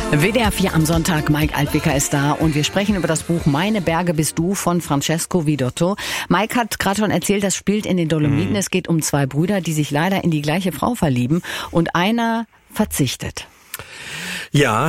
WDR 4 am Sonntag, Mike Altwicker ist da und wir sprechen über das Buch Meine Berge bist du von Francesco Vidotto. Mike hat gerade schon erzählt, das spielt in den Dolomiten. Es geht um zwei Brüder, die sich leider in die gleiche Frau verlieben und einer verzichtet. Ja,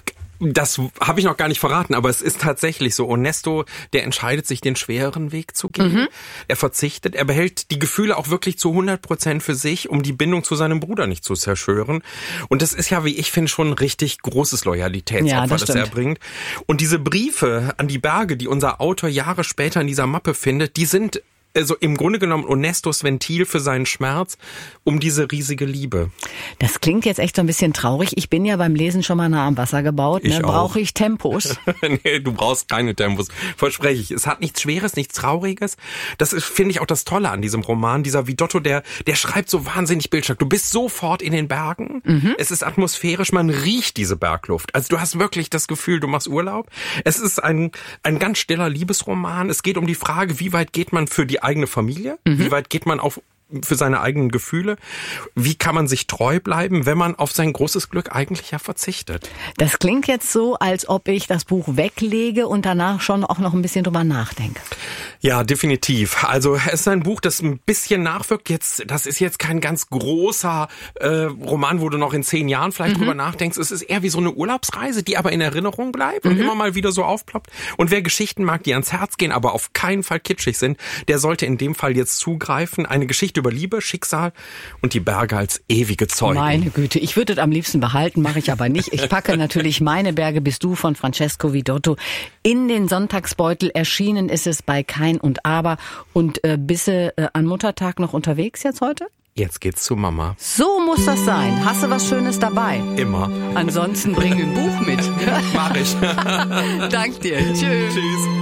das habe ich noch gar nicht verraten, aber es ist tatsächlich so. Onesto, der entscheidet sich, den schwereren Weg zu gehen. Er verzichtet, er behält die Gefühle auch wirklich zu 100% für sich, um die Bindung zu seinem Bruder nicht zu zerstören. Und das ist ja, wie ich finde, schon ein richtig großes Loyalitätsopfer, das er bringt. Und diese Briefe an die Berge, die unser Autor Jahre später in dieser Mappe findet, die sind also im Grunde genommen Onestos Ventil für seinen Schmerz, um diese riesige Liebe. Das klingt jetzt echt so ein bisschen traurig. Ich bin ja beim Lesen schon mal nah am Wasser gebaut. Ne? Brauche ich Tempos? Nee, du brauchst keine Tempos. Verspreche ich. Es hat nichts Schweres, nichts Trauriges. Das ist, finde ich, auch das Tolle an diesem Roman. Dieser Vidotto, der schreibt so wahnsinnig bildstark. Du bist sofort in den Bergen. Es ist atmosphärisch. Man riecht diese Bergluft. Also du hast wirklich das Gefühl, du machst Urlaub. Es ist ein ganz stiller Liebesroman. Es geht um die Frage, wie weit geht man für die eigene Familie? Wie weit geht man auf für seine eigenen Gefühle? Wie kann man sich treu bleiben, wenn man auf sein großes Glück eigentlich ja verzichtet? Das klingt jetzt so, als ob ich das Buch weglege und danach schon auch noch ein bisschen drüber nachdenke. Ja, definitiv. Also es ist ein Buch, das ein bisschen nachwirkt. Das ist jetzt kein ganz großer Roman, wo du noch in 10 Jahren vielleicht drüber nachdenkst. Es ist eher wie so eine Urlaubsreise, die aber in Erinnerung bleibt und immer mal wieder so aufploppt. Und wer Geschichten mag, die ans Herz gehen, aber auf keinen Fall kitschig sind, der sollte in dem Fall jetzt zugreifen. Eine Geschichte über Liebe, Schicksal und die Berge als ewige Zeugen. Meine Güte, ich würde es am liebsten behalten, mache ich aber nicht. Ich packe natürlich Meine Berge bist du von Francesco Vidotto in den Sonntagsbeutel. Erschienen ist es bei Kein und Aber. Und bist du an Muttertag noch unterwegs jetzt heute? Jetzt geht's zu Mama. So muss das sein. Hast du was Schönes dabei? Immer. Ansonsten bring ein Buch mit. Mach ich. Dank dir. Tschüss. Tschüss.